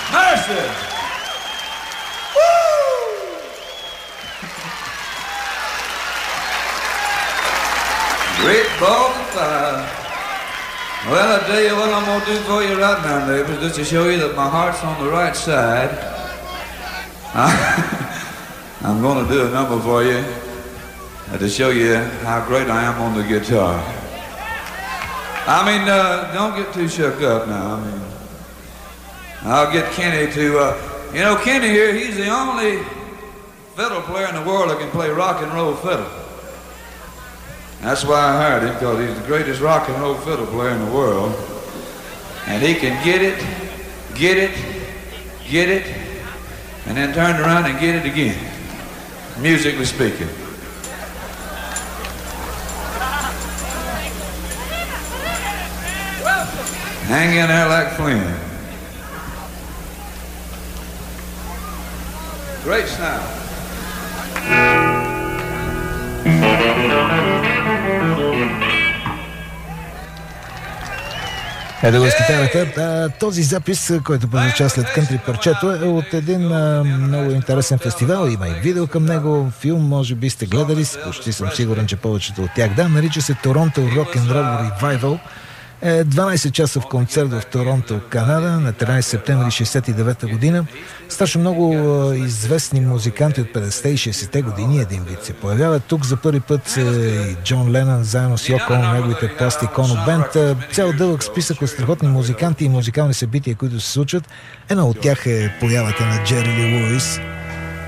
Mercy! Great ball of fire. Well, I tell you what I'm going to do for you right now, neighbors, just to show you that my heart's on the right side. I'm going to do a number for you to show you how great I am on the guitar. I mean, don't get too shook up now. I mean, I'll get Kenny to, Kenny here, he's the only fiddle player in the world that can play rock and roll fiddle. That's why I hired him, because he's the greatest rock and roll fiddle player in the world. And he can get it, and then turn around and get it again, musically speaking. Hang in there like Flynn. Great sound. Ето го с китарата. Този запис, който прозвуча след кънтри парчето, е от един много интересен фестивал. Има и видео към него, филм, може би сте гледали, почти съм сигурен, че повечето от тях. Да, нарича се Торонто Rock and Roll Revival. 12 часа в концерт в Торонто, Канада, на 13 септември 1969 година. Страшно много известни музиканти от 50-те и 60-те години един вид се появяват. Тук за първи път и Джон Ленън заедно с Йоко Оно, неговите Plastic Ono Band. Цял дълъг списък от страхотни музиканти и музикални събития, които се случват. Едно от тях е появата на Джери Ли Луис.